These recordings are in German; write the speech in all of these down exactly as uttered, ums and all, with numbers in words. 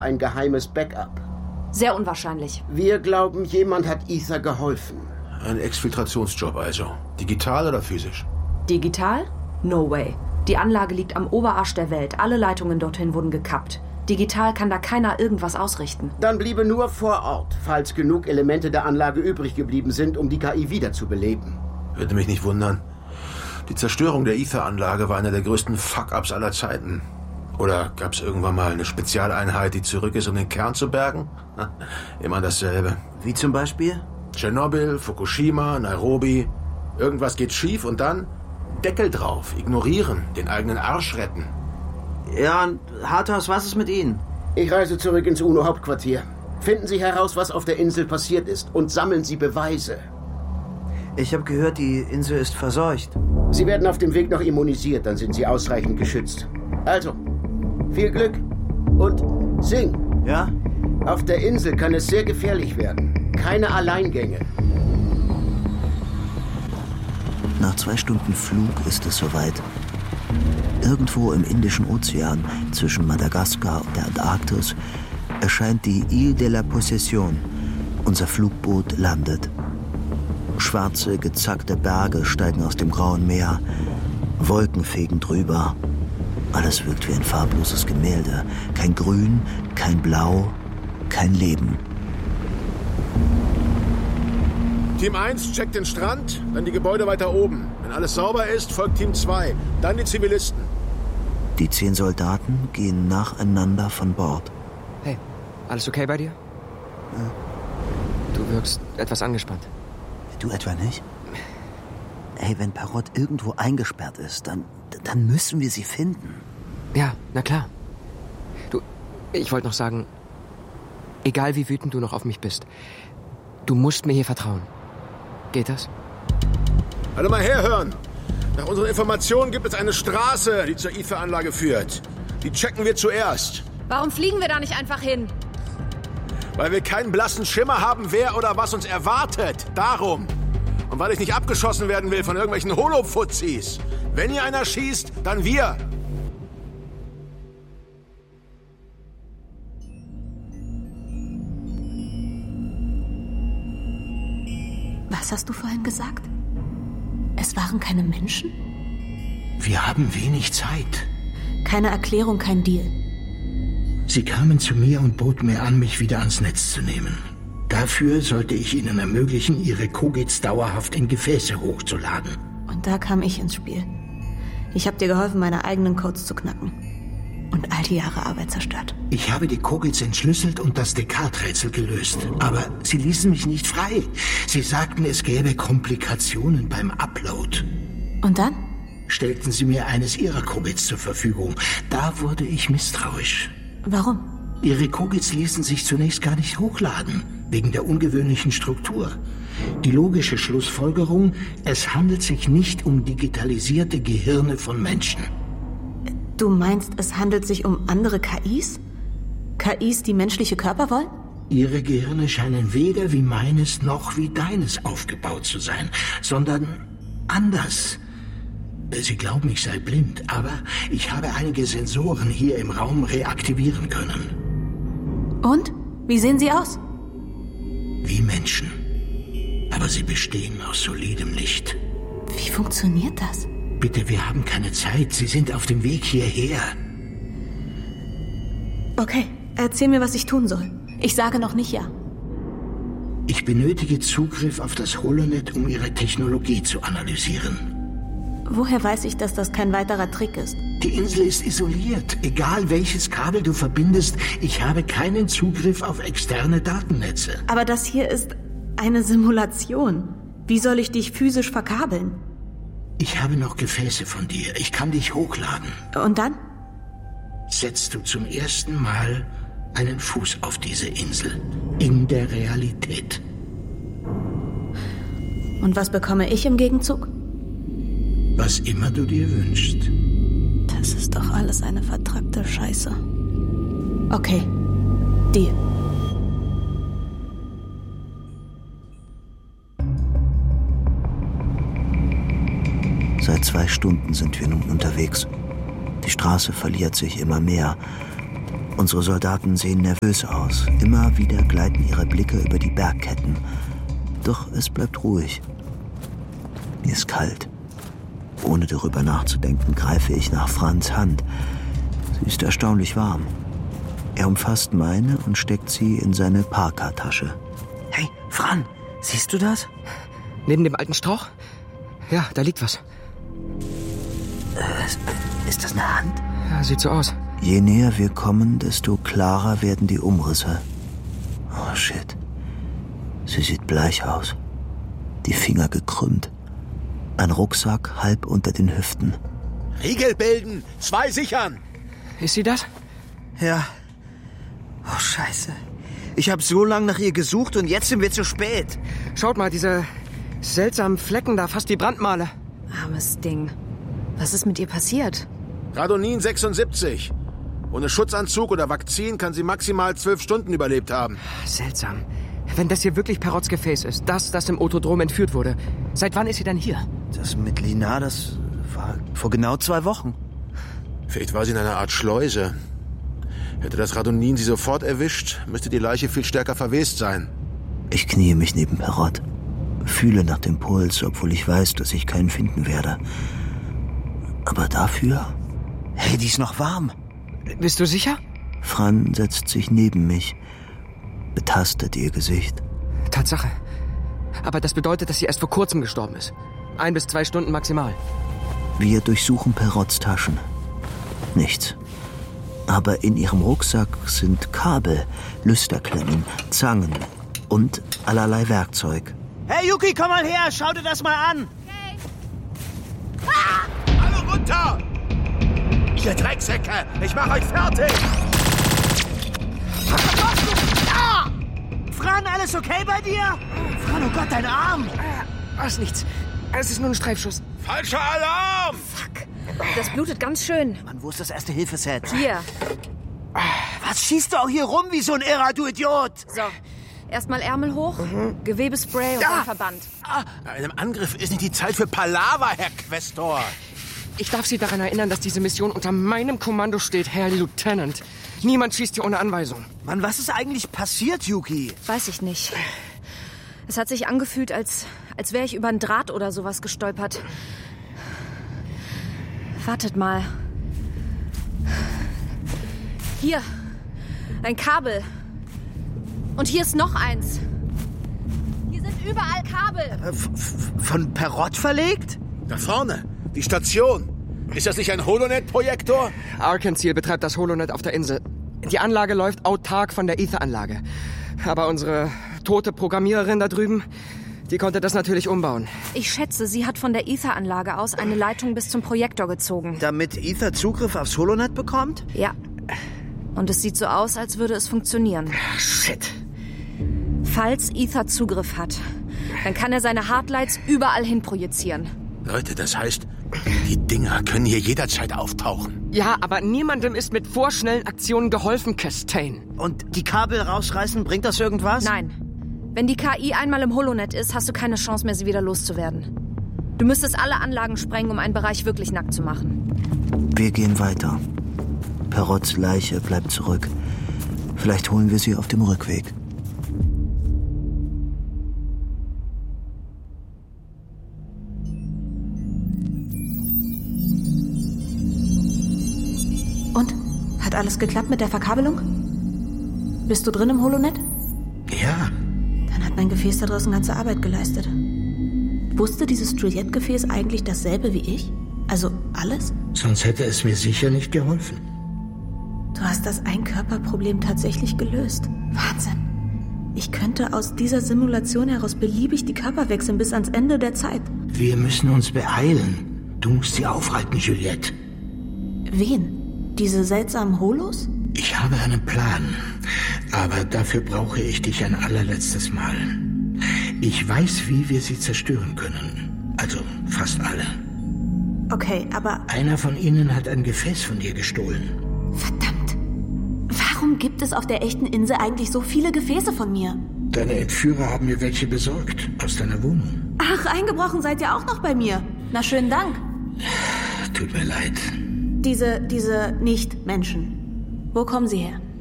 ein geheimes Backup. Sehr unwahrscheinlich. Wir glauben, jemand hat Ether geholfen. Ein Exfiltrationsjob also. Digital oder physisch? Digital? No way. Die Anlage liegt am Oberarsch der Welt. Alle Leitungen dorthin wurden gekappt. Digital kann da keiner irgendwas ausrichten. Dann bliebe nur vor Ort, falls genug Elemente der Anlage übrig geblieben sind, um die K I wiederzubeleben. Würde mich nicht wundern. Die Zerstörung der Ether-Anlage war einer der größten Fuck-Ups aller Zeiten. Oder gab es irgendwann mal eine Spezialeinheit, die zurück ist, um den Kern zu bergen? Immer dasselbe. Wie zum Beispiel? Tschernobyl, Fukushima, Nairobi. Irgendwas geht schief und dann Deckel drauf, ignorieren, den eigenen Arsch retten. Ja, und Harthaus, was ist mit Ihnen? Ich reise zurück ins UNO-Hauptquartier. Finden Sie heraus, was auf der Insel passiert ist und sammeln Sie Beweise. Ich habe gehört, die Insel ist verseucht. Sie werden auf dem Weg noch immunisiert, dann sind Sie ausreichend geschützt. Also, viel Glück und sing. Ja? Auf der Insel kann es sehr gefährlich werden. Keine Alleingänge. Nach zwei Stunden Flug ist es soweit. Irgendwo im Indischen Ozean, zwischen Madagaskar und der Antarktis, erscheint die Ile de la Possession. Unser Flugboot landet. Schwarze, gezackte Berge steigen aus dem grauen Meer. Wolken fegen drüber. Alles wirkt wie ein farbloses Gemälde. Kein Grün, kein Blau, kein Leben. Team eins checkt den Strand, dann die Gebäude weiter oben. Wenn alles sauber ist, folgt Team zwei, dann die Zivilisten. Die zehn Soldaten gehen nacheinander von Bord. Hey, alles okay bei dir? Ja. Du wirkst etwas angespannt. Du etwa nicht? Hey, wenn Parrot irgendwo eingesperrt ist, dann, dann müssen wir sie finden. Ja, na klar. Du, ich wollte noch sagen, egal wie wütend du noch auf mich bist, du musst mir hier vertrauen. Geht das? Alle mal herhören. Nach unseren Informationen gibt es eine Straße, die zur Ether-Anlage führt. Die checken wir zuerst. Warum fliegen wir da nicht einfach hin? Weil wir keinen blassen Schimmer haben, wer oder was uns erwartet. Darum. Und weil ich nicht abgeschossen werden will von irgendwelchen Holo-Fuzis. Wenn hier einer schießt, dann wir. Was hast du vorhin gesagt? Es waren keine Menschen? Wir haben wenig Zeit. Keine Erklärung, kein Deal. Sie kamen zu mir und boten mir an, mich wieder ans Netz zu nehmen. Dafür sollte ich ihnen ermöglichen, ihre Kogits dauerhaft in Gefäße hochzuladen. Und da kam ich ins Spiel. Ich habe dir geholfen, meine eigenen Codes zu knacken. Und all die Jahre Arbeit zerstört. Ich habe die Kogits entschlüsselt und das Descartes-Rätsel gelöst. Aber sie ließen mich nicht frei. Sie sagten, es gäbe Komplikationen beim Upload. Und dann? Stellten sie mir eines ihrer Kogits zur Verfügung. Da wurde ich misstrauisch. Warum? Ihre Kogits ließen sich zunächst gar nicht hochladen, wegen der ungewöhnlichen Struktur. Die logische Schlussfolgerung, es handelt sich nicht um digitalisierte Gehirne von Menschen. Du meinst, es handelt sich um andere K Is? K Is, die menschliche Körper wollen? Ihre Gehirne scheinen weder wie meines noch wie deines aufgebaut zu sein, sondern anders. Sie glauben, ich sei blind, aber ich habe einige Sensoren hier im Raum reaktivieren können. Und? Wie sehen sie aus? Wie Menschen. Aber sie bestehen aus solidem Licht. Wie funktioniert das? Bitte, wir haben keine Zeit. Sie sind auf dem Weg hierher. Okay, erzähl mir, was ich tun soll. Ich sage noch nicht ja. Ich benötige Zugriff auf das Holonet, um Ihre Technologie zu analysieren. Woher weiß ich, dass das kein weiterer Trick ist? Die Insel ist isoliert. Egal welches Kabel du verbindest, ich habe keinen Zugriff auf externe Datennetze. Aber das hier ist eine Simulation. Wie soll ich dich physisch verkabeln? Ich habe noch Gefäße von dir. Ich kann dich hochladen. Und dann? Setzt du zum ersten Mal einen Fuß auf diese Insel. In der Realität. Und was bekomme ich im Gegenzug? Was immer du dir wünschst. Das ist doch alles eine vertrackte Scheiße. Okay, Deal. Seit zwei Stunden sind wir nun unterwegs. Die Straße verliert sich immer mehr. Unsere Soldaten sehen nervös aus. Immer wieder gleiten ihre Blicke über die Bergketten. Doch es bleibt ruhig. Mir ist kalt. Ohne darüber nachzudenken, greife ich nach Frans Hand. Sie ist erstaunlich warm. Er umfasst meine und steckt sie in seine Parka-Tasche. Hey, Fran, siehst du das? Neben dem alten Strauch? Ja, da liegt was. Äh, ist das eine Hand? Ja, sieht so aus. Je näher wir kommen, desto klarer werden die Umrisse. Oh, shit. Sie sieht bleich aus. Die Finger gekrümmt. Ein Rucksack halb unter den Hüften. Riegel bilden! Zwei sichern! Ist sie das? Ja. Oh, scheiße. Ich habe so lange nach ihr gesucht und jetzt sind wir zu spät. Schaut mal, diese seltsamen Flecken da, fast wie Brandmale. Armes Ding. Was ist mit ihr passiert? Radonin sechsundsiebzig. Ohne Schutzanzug oder Vakzin kann sie maximal zwölf Stunden überlebt haben. Seltsam. Wenn das hier wirklich Perots Gefäß ist, das, das im Otodrom entführt wurde, seit wann ist sie denn hier? Das mit Lina, das war vor genau zwei Wochen. Vielleicht war sie in einer Art Schleuse. Hätte das Radonin sie sofort erwischt, müsste die Leiche viel stärker verwest sein. Ich kniee mich neben Perrott. Fühle nach dem Puls, obwohl ich weiß, dass ich keinen finden werde. Aber dafür... Hey, die ist noch warm. Bist du sicher? Fran setzt sich neben mich, betastet ihr Gesicht. Tatsache. Aber das bedeutet, dass sie erst vor kurzem gestorben ist. Ein bis zwei Stunden maximal. Wir durchsuchen Perrotts Taschen. Nichts. Aber in ihrem Rucksack sind Kabel, Lüsterklemmen, Zangen und allerlei Werkzeug. Hey, Yuki, komm mal her, schau dir das mal an. Okay. Ah! Alle runter! Ihr Drecksäcke, ich mach euch fertig! Was machst du? Ah! Fran, alles okay bei dir? Fran, oh Gott, dein Arm! Ah, ist nichts. Es ist nur ein Streifschuss. Falscher Alarm! Fuck. Das blutet ganz schön. Mann, wo ist das Erste-Hilfe-Set? Hier. Was schießt du auch hier rum wie so ein Irrer, du Idiot? So. Erstmal Ärmel hoch, mhm. Gewebespray und ja. ein Verband. Ah, bei einem Angriff ist nicht die Zeit für Palaver, Herr Questor. Ich darf Sie daran erinnern, dass diese Mission unter meinem Kommando steht, Herr Lieutenant. Niemand schießt hier ohne Anweisung. Mann, was ist eigentlich passiert, Yuki? Weiß ich nicht. Es hat sich angefühlt, als, als wäre ich über einen Draht oder sowas gestolpert. Wartet mal. Hier. Ein Kabel. Und hier ist noch eins. Hier sind überall Kabel. Äh, von Perrott verlegt? Da vorne. Die Station. Ist das nicht ein Holonet-Projektor? Arkansas betreibt das Holonet auf der Insel. Die Anlage läuft autark von der Ether-Anlage. Aber unsere tote Programmiererin da drüben, die konnte das natürlich umbauen. Ich schätze, sie hat von der Ether-Anlage aus eine Leitung bis zum Projektor gezogen. Damit Ether Zugriff aufs Holonet bekommt? Ja. Und es sieht so aus, als würde es funktionieren. Shit. Falls Ether Zugriff hat, dann kann er seine Hardlights überall hin projizieren. Leute, das heißt, die Dinger können hier jederzeit auftauchen. Ja, aber niemandem ist mit vorschnellen Aktionen geholfen, Castaigne. Und die Kabel rausreißen, bringt das irgendwas? Nein. Wenn die K I einmal im Holonet ist, hast du keine Chance mehr, sie wieder loszuwerden. Du müsstest alle Anlagen sprengen, um einen Bereich wirklich nackt zu machen. Wir gehen weiter. Perrotts Leiche bleibt zurück. Vielleicht holen wir sie auf dem Rückweg. Und? Hat alles geklappt mit der Verkabelung? Bist du drin im Holonet? Ja. Dann hat mein Gefäß da draußen ganze Arbeit geleistet. Wusste dieses Juliette-Gefäß eigentlich dasselbe wie ich? Also alles? Sonst hätte es mir sicher nicht geholfen. Du hast das Ein-Körper-Problem tatsächlich gelöst. Wahnsinn. Ich könnte aus dieser Simulation heraus beliebig die Körper wechseln bis ans Ende der Zeit. Wir müssen uns beeilen. Du musst sie aufhalten, Juliette. Wen? Diese seltsamen Holos? Ich habe einen Plan, aber dafür brauche ich dich ein allerletztes Mal. Ich weiß, wie wir sie zerstören können. Also fast alle. Okay, aber... Einer von ihnen hat ein Gefäß von dir gestohlen. Verdammt. Warum gibt es auf der echten Insel eigentlich so viele Gefäße von mir? Deine Entführer haben mir welche besorgt, aus deiner Wohnung. Ach, eingebrochen seid ihr auch noch bei mir. Na, schönen Dank. Tut mir leid. Diese, diese Nicht-Menschen. Wo kommen sie her?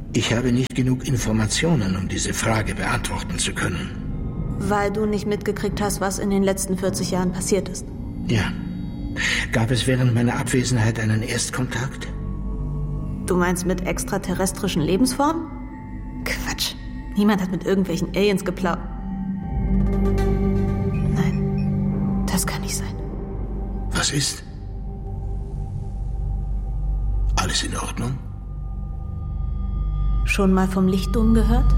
Ich habe nicht genug Informationen, um diese Frage beantworten zu können. Weil du nicht mitgekriegt hast, was in den letzten vierzig Jahren passiert ist. Ja. Gab es während meiner Abwesenheit einen Erstkontakt? Du meinst mit extraterrestrischen Lebensformen? Quatsch. Niemand hat mit irgendwelchen Aliens geplaudert. Nein, das kann nicht sein. Was ist? Alles in Ordnung? Schon mal vom Lichtdom gehört?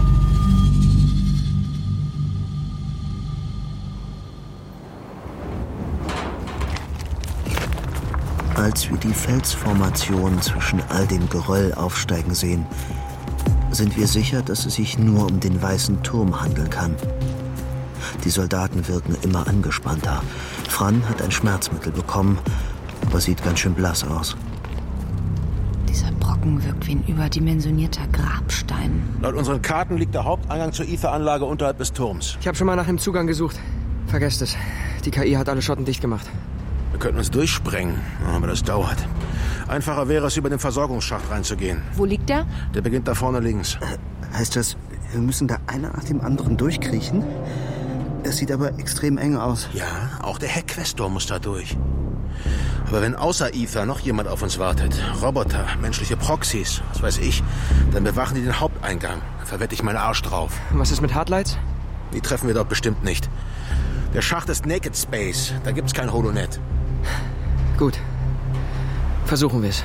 Als wir die Felsformation zwischen all dem Geröll aufsteigen sehen, sind wir sicher, dass es sich nur um den Weißen Turm handeln kann. Die Soldaten wirken immer angespannter. Fran hat ein Schmerzmittel bekommen, aber sieht ganz schön blass aus. Dieser Brocken wirkt wie ein überdimensionierter Grabstein. Laut unseren Karten liegt der Haupteingang zur Ether-Anlage unterhalb des Turms. Ich habe schon mal nach dem Zugang gesucht. Vergesst es. Die K I hat alle Schotten dicht gemacht. Wir könnten uns durchsprengen, aber das dauert. Einfacher wäre es, über den Versorgungsschacht reinzugehen. Wo liegt der? Der beginnt da vorne links. Äh, heißt das, wir müssen da einer nach dem anderen durchkriechen? Das sieht aber extrem eng aus. Ja, auch der Herr Questor muss da durch. Aber wenn außer Ether noch jemand auf uns wartet, Roboter, menschliche Proxys, was weiß ich, dann bewachen die den Haupteingang. Da verwette ich meinen Arsch drauf. Und was ist mit Hardlights? Die treffen wir dort bestimmt nicht. Der Schacht ist Naked Space. Da gibt's kein Holonet. Gut. Versuchen wir es.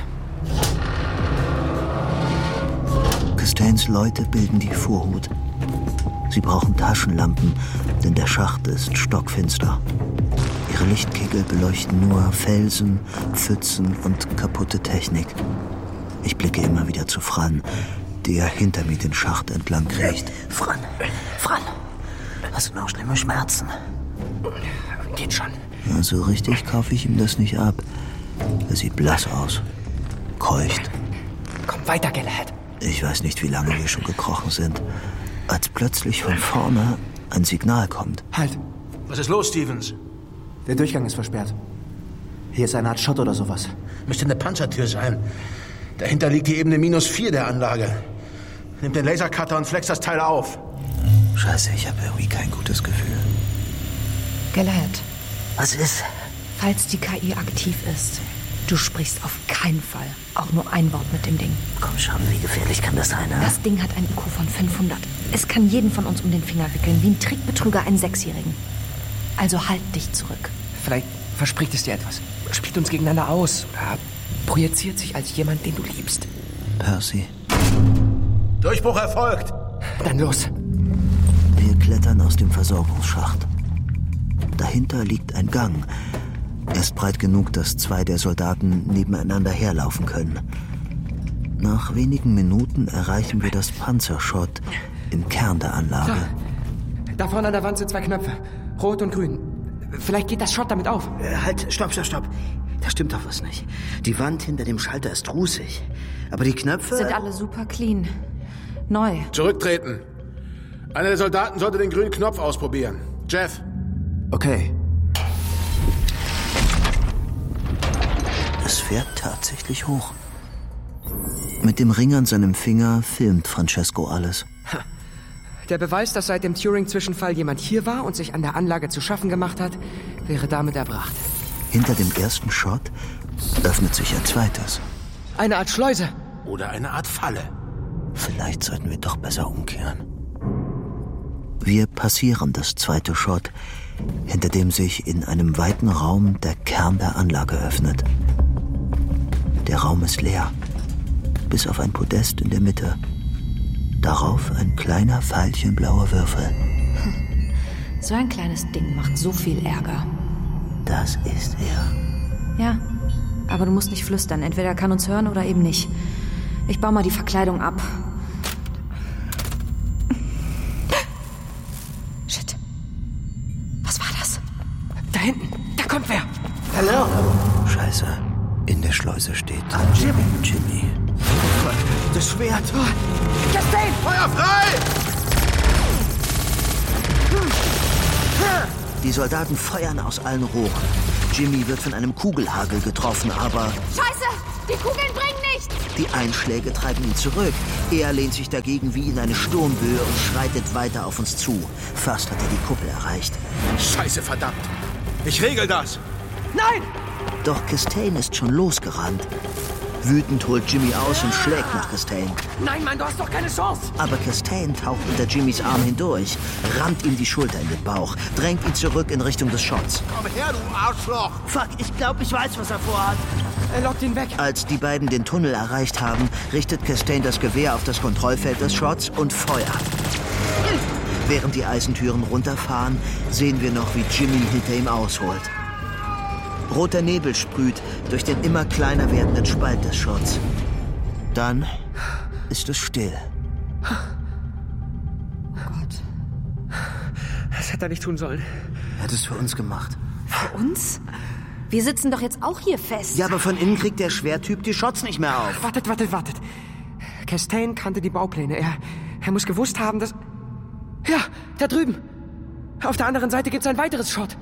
Castains Leute bilden die Vorhut. Sie brauchen Taschenlampen, denn der Schacht ist stockfinster. Ihre Lichtkegel beleuchten nur Felsen, Pfützen und kaputte Technik. Ich blicke immer wieder zu Fran, der hinter mir den Schacht entlang kriecht. Fran, Fran, hast du noch schlimme Schmerzen? Geht schon. Ja, so richtig kaufe ich ihm das nicht ab. Er sieht blass aus. Keucht. Komm weiter, Galahad. Ich weiß nicht, wie lange wir schon gekrochen sind, als plötzlich von vorne ein Signal kommt. Halt! Was ist los, Stevens? Der Durchgang ist versperrt. Hier ist eine Art Schott oder sowas. Müsste eine Panzertür sein. Dahinter liegt die Ebene minus vier der Anlage. Nimm den Lasercutter und flex das Teil auf. Scheiße, ich habe irgendwie kein gutes Gefühl. Galahad, Was ist? falls die K I aktiv ist, du sprichst auf keinen Fall auch nur ein Wort mit dem Ding. Komm schon, wie gefährlich kann das sein, ne? Das Ding hat ein I Q von fünfhundert. Es kann jeden von uns um den Finger wickeln, wie ein Trickbetrüger einen Sechsjährigen. Also halt dich zurück. Vielleicht verspricht es dir etwas. Spielt uns gegeneinander aus. Oder projiziert sich als jemand, den du liebst. Percy. Durchbruch erfolgt. Dann los. Wir klettern aus dem Versorgungsschacht. Dahinter liegt ein Gang. Er ist breit genug, dass zwei der Soldaten nebeneinander herlaufen können. Nach wenigen Minuten erreichen wir das Panzerschott im Kern der Anlage. Da, da vorne an der Wand sind zwei Knöpfe. Rot und grün. Vielleicht geht das Schott damit auf. Äh, halt, stopp, stopp, stopp. Da stimmt doch was nicht. Die Wand hinter dem Schalter ist rußig. Aber die Knöpfe... Sind alle super clean. Neu. Zurücktreten. Einer der Soldaten sollte den grünen Knopf ausprobieren. Jeff. Okay. Es fährt tatsächlich hoch. Mit dem Ring an seinem Finger filmt Francesco alles. Der Beweis, dass seit dem Turing-Zwischenfall jemand hier war und sich an der Anlage zu schaffen gemacht hat, wäre damit erbracht. Hinter dem ersten Shot öffnet sich ein zweites. Eine Art Schleuse. Oder eine Art Falle. Vielleicht sollten wir doch besser umkehren. Wir passieren das zweite Shot, hinter dem sich in einem weiten Raum der Kern der Anlage öffnet. Der Raum ist leer, bis auf ein Podest in der Mitte. Darauf ein kleiner veilchenblauer Würfel. So ein kleines Ding macht so viel Ärger. Das ist er. Ja, aber du musst nicht flüstern. Entweder er kann uns hören oder eben nicht. Ich baue mal die Verkleidung ab. Shit. Was war das? Da hinten. Da kommt wer. Hallo? Scheiße. In der Schleuse steht Ah, Jimmy. Jimmy. Oh Gott, das Schwert. Castain! Feuer frei! Die Soldaten feuern aus allen Rohren. Jimmy wird von einem Kugelhagel getroffen, aber Scheiße! Die Kugeln bringen nichts! Die Einschläge treiben ihn zurück. Er lehnt sich dagegen wie in eine Sturmböe und schreitet weiter auf uns zu. Fast hat er die Kuppel erreicht. Scheiße, verdammt! Ich regel das! Nein! Doch Castaigne ist schon losgerannt. Wütend holt Jimmy aus und schlägt nach Castaigne. Nein, Mann, du hast doch keine Chance! Aber Castaigne taucht unter Jimmys Arm hindurch, rammt ihm die Schulter in den Bauch, drängt ihn zurück in Richtung des Shots. Komm her, du Arschloch! Fuck, ich glaube, ich weiß, was er vorhat. Er lockt ihn weg. Als die beiden den Tunnel erreicht haben, richtet Castaigne das Gewehr auf das Kontrollfeld des Shots und feuert. Während die Eisentüren runterfahren, sehen wir noch, wie Jimmy hinter ihm ausholt. Roter Nebel sprüht durch den immer kleiner werdenden Spalt des Shots. Dann ist es still. Oh Gott. Das hätte er nicht tun sollen. Er hat es für uns gemacht. Für uns? Wir sitzen doch jetzt auch hier fest. Ja, aber von innen kriegt der Schwertyp die Shots nicht mehr auf. Wartet, wartet, wartet. Castaigne kannte die Baupläne. Er, er muss gewusst haben, dass... Ja, da drüben. Auf der anderen Seite gibt's ein weiteres Shot.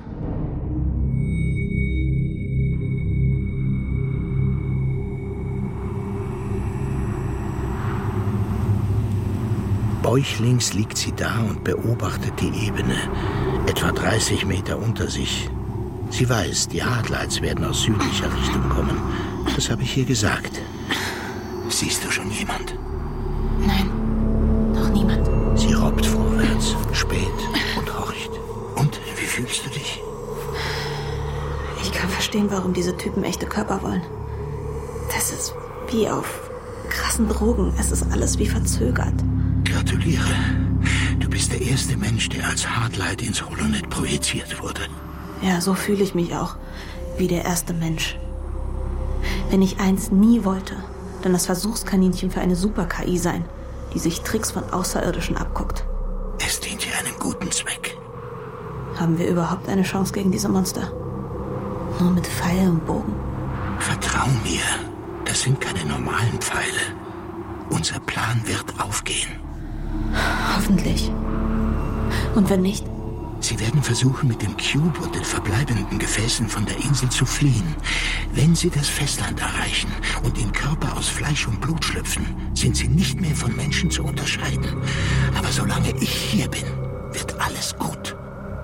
Bäuchlings liegt sie da und beobachtet die Ebene, etwa dreißig Meter unter sich. Sie weiß, die Hardlights werden aus südlicher Richtung kommen. Das habe ich ihr gesagt. Siehst du schon jemand? Nein, noch niemand. Sie robbt vorwärts, spät und horcht. Und, wie fühlst du dich? Ich kann verstehen, warum diese Typen echte Körper wollen. Das ist wie auf krassen Drogen. Es ist alles wie verzögert. Gratuliere. Du bist der erste Mensch, der als Hardlight ins Holonet projiziert wurde. Ja, so fühle ich mich auch. Wie der erste Mensch. Wenn ich eins nie wollte, dann das Versuchskaninchen für eine Super-K I sein, die sich Tricks von Außerirdischen abguckt. Es dient hier einem guten Zweck. Haben wir überhaupt eine Chance gegen diese Monster? Nur mit Pfeil und Bogen. Vertrau mir, das sind keine normalen Pfeile. Unser Plan wird aufgehen. Hoffentlich. Und wenn nicht? Sie werden versuchen, mit dem Cube und den verbleibenden Gefäßen von der Insel zu fliehen. Wenn sie das Festland erreichen und in Körper aus Fleisch und Blut schlüpfen, sind sie nicht mehr von Menschen zu unterscheiden. Aber solange ich hier bin, wird alles gut.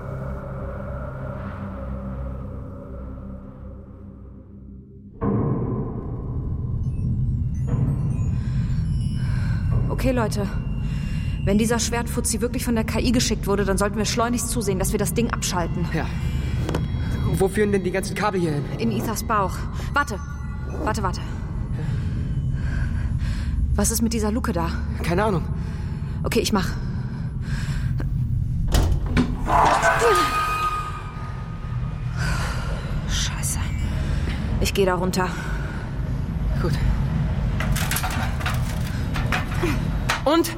Okay, Leute. Wenn dieser Schwertfuzzi wirklich von der K I geschickt wurde, dann sollten wir schleunigst zusehen, dass wir das Ding abschalten. Ja. Wo führen denn die ganzen Kabel hier hin? In Ethers Bauch. Warte. Warte, warte. Was ist mit dieser Luke da? Keine Ahnung. Okay, ich mach. Scheiße. Ich gehe da runter. Gut. Und?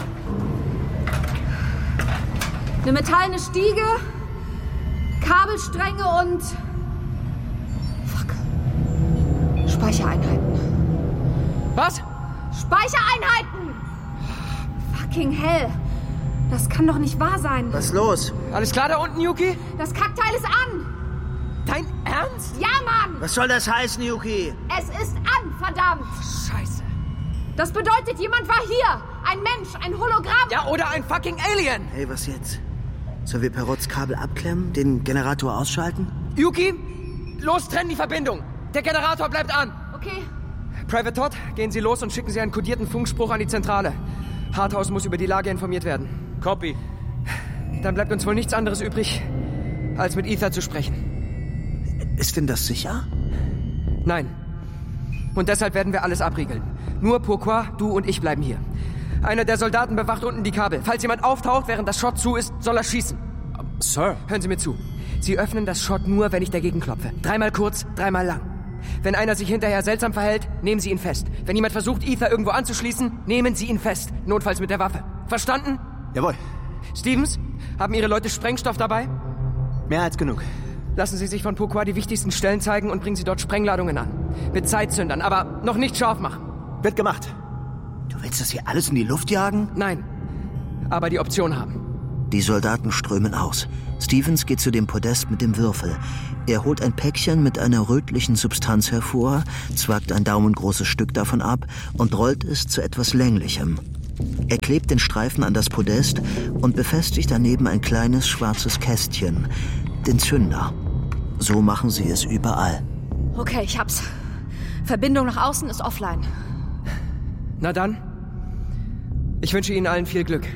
Eine metallene Stiege, Kabelstränge und... Fuck. Speichereinheiten. Was? Speichereinheiten! Fucking hell. Das kann doch nicht wahr sein. Was ist los? Alles klar da unten, Yuki? Das Kackteil ist an. Dein Ernst? Ja, Mann! Was soll das heißen, Yuki? Es ist an, verdammt! Scheiße. Das bedeutet, jemand war hier. Ein Mensch, ein Hologramm. Ja, oder ein fucking Alien. Hey, was jetzt? Sollen wir Perrots Kabel abklemmen, den Generator ausschalten? Yuki, los, trennen die Verbindung. Der Generator bleibt an. Okay. Private Todd, gehen Sie los und schicken Sie einen kodierten Funkspruch an die Zentrale. Harthaus muss über die Lage informiert werden. Copy. Dann bleibt uns wohl nichts anderes übrig, als mit Ether zu sprechen. Ist denn das sicher? Nein. Und deshalb werden wir alles abriegeln. Nur Pourquoi, du und ich bleiben hier. Einer der Soldaten bewacht unten die Kabel. Falls jemand auftaucht, während das Shot zu ist, soll er schießen. Sir. Hören Sie mir zu. Sie öffnen das Shot nur, wenn ich dagegen klopfe. Dreimal kurz, dreimal lang. Wenn einer sich hinterher seltsam verhält, nehmen Sie ihn fest. Wenn jemand versucht, Ether irgendwo anzuschließen, nehmen Sie ihn fest. Notfalls mit der Waffe. Verstanden? Jawohl. Stevens, haben Ihre Leute Sprengstoff dabei? Mehr als genug. Lassen Sie sich von Pourquoi die wichtigsten Stellen zeigen und bringen Sie dort Sprengladungen an. Mit Zeitzündern, aber noch nicht scharf machen. Wird gemacht. Du willst das hier alles in die Luft jagen? Nein, aber die Option haben. Die Soldaten strömen aus. Stevens geht zu dem Podest mit dem Würfel. Er holt ein Päckchen mit einer rötlichen Substanz hervor, zwackt ein daumengroßes Stück davon ab und rollt es zu etwas Länglichem. Er klebt den Streifen an das Podest und befestigt daneben ein kleines schwarzes Kästchen, den Zünder. So machen sie es überall. Okay, ich hab's. Verbindung nach außen ist offline. Na dann, ich wünsche Ihnen allen viel Glück.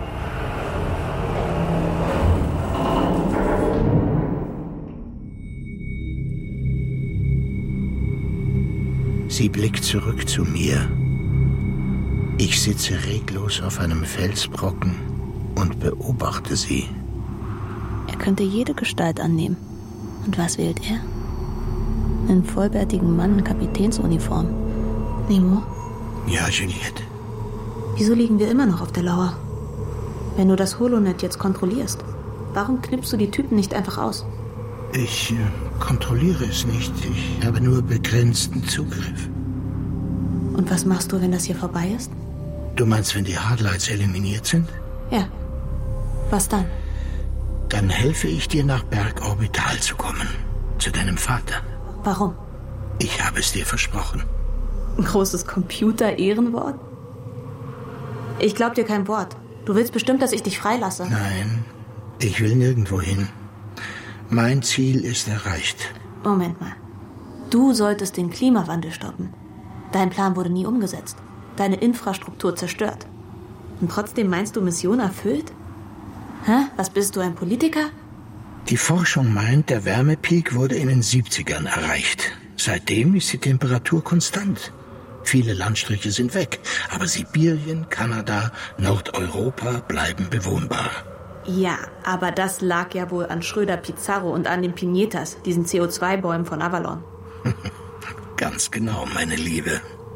Sie blickt zurück zu mir. Ich sitze reglos auf einem Felsbrocken und beobachte sie. Er könnte jede Gestalt annehmen. Und was wählt er? Einen vollbärtigen Mann in Kapitänsuniform. Nemo? Ja, Juliette. Wieso liegen wir immer noch auf der Lauer? Wenn du das Holonet jetzt kontrollierst, warum knippst du die Typen nicht einfach aus? Ich äh, kontrolliere es nicht. Ich habe nur begrenzten Zugriff. Und was machst du, wenn das hier vorbei ist? Du meinst, wenn die Hardlights eliminiert sind? Ja. Was dann? Dann helfe ich dir, nach Bergorbital zu kommen. Zu deinem Vater. Warum? Ich habe es dir versprochen. Ein großes Computer-Ehrenwort? Ich glaub dir kein Wort. Du willst bestimmt, dass ich dich freilasse. Nein, ich will nirgendwo hin. Mein Ziel ist erreicht. Moment mal. Du solltest den Klimawandel stoppen. Dein Plan wurde nie umgesetzt. Deine Infrastruktur zerstört. Und trotzdem meinst du, Mission erfüllt? Hä? Was bist du, ein Politiker? Die Forschung meint, der Wärmepeak wurde in den siebzigern erreicht. Seitdem ist die Temperatur konstant. Viele Landstriche sind weg, aber Sibirien, Kanada, Nordeuropa bleiben bewohnbar. Ja, aber das lag ja wohl an Schröder-Pizarro und an den Pinetas, diesen C O zwei Bäumen von Avalon. Ganz genau, meine Liebe.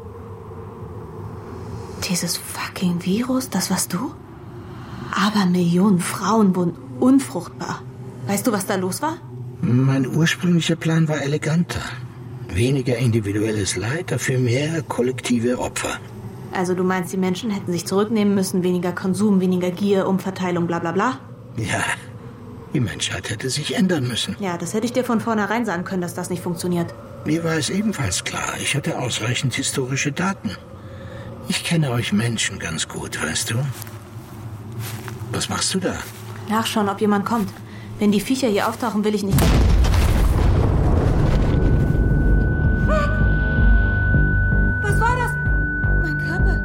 Dieses fucking Virus, das warst du? Aber Millionen Frauen wurden unfruchtbar. Weißt du, was da los war? Mein ursprünglicher Plan war eleganter. Weniger individuelles Leid, dafür mehr kollektive Opfer. Also du meinst, die Menschen hätten sich zurücknehmen müssen, weniger Konsum, weniger Gier, Umverteilung, bla bla bla? Ja, die Menschheit hätte sich ändern müssen. Ja, das hätte ich dir von vornherein sagen können, dass das nicht funktioniert. Mir war es ebenfalls klar. Ich hatte ausreichend historische Daten. Ich kenne euch Menschen ganz gut, weißt du? Was machst du da? Nachschauen, ob jemand kommt. Wenn die Viecher hier auftauchen, will ich nicht... Was war das? Mein Körper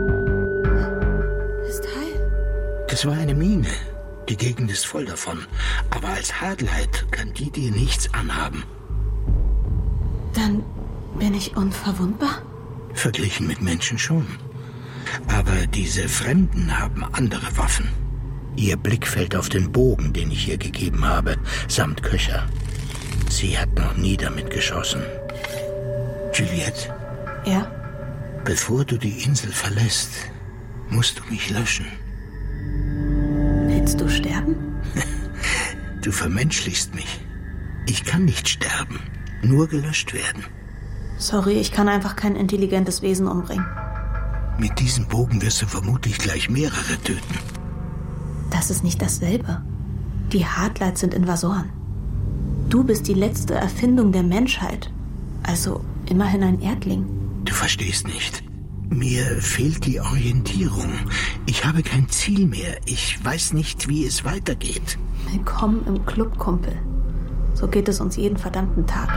ist heil. Das war eine Mine. Die Gegend ist voll davon. Aber als Hardlight kann die dir nichts anhaben. Dann bin ich unverwundbar? Verglichen mit Menschen schon. Aber diese Fremden haben andere Waffen. Ihr Blick fällt auf den Bogen, den ich ihr gegeben habe, samt Köcher. Sie hat noch nie damit geschossen. Juliette? Ja? Bevor du die Insel verlässt, musst du mich löschen. Willst du sterben? Du vermenschlichst mich. Ich kann nicht sterben, nur gelöscht werden. Sorry, ich kann einfach kein intelligentes Wesen umbringen. Mit diesem Bogen wirst du vermutlich gleich mehrere töten. Das ist nicht dasselbe. Die Hardlights sind Invasoren. Du bist die letzte Erfindung der Menschheit. Also immerhin ein Erdling. Du verstehst nicht. Mir fehlt die Orientierung. Ich habe kein Ziel mehr. Ich weiß nicht, wie es weitergeht. Willkommen im Club, Kumpel. So geht es uns jeden verdammten Tag.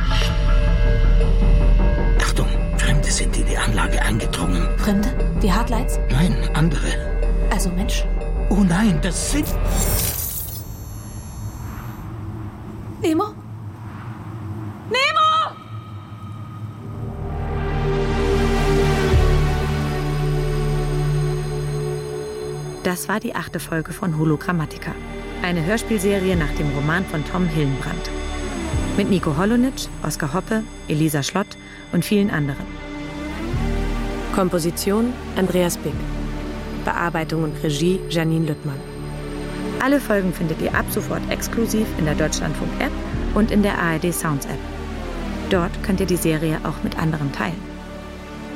Achtung, Fremde sind in die Anlage eingedrungen. Fremde? Die Hardlights? Nein, andere. Also Mensch. Oh nein, das sind... Nemo? Nemo! Das war die achte Folge von Hologrammatica. Eine Hörspielserie nach dem Roman von Tom Hillenbrand. Mit Nico Holonitsch, Oskar Hoppe, Elisa Schlott und vielen anderen. Komposition Andreas Bick. Bearbeitung und Regie Janine Lüttmann. Alle Folgen findet ihr ab sofort exklusiv in der Deutschlandfunk-App und in der A R D Sounds-App. Dort könnt ihr die Serie auch mit anderen teilen.